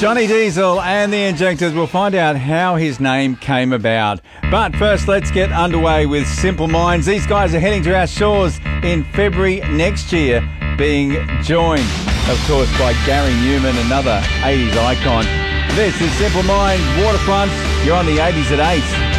Johnny Diesel and the Injectors. Will find out how his name came about. But first, let's get underway with Simple Minds. These guys are heading to our shores in February next year, being joined, of course, by Gary Newman, another 80s icon. This is Simple Minds, Waterfronts. You're on the 80s at 8.